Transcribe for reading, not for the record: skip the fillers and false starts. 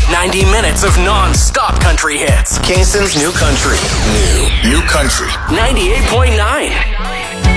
90 minutes of non-stop country hits. Kingston's New Country. New Country. 98.9.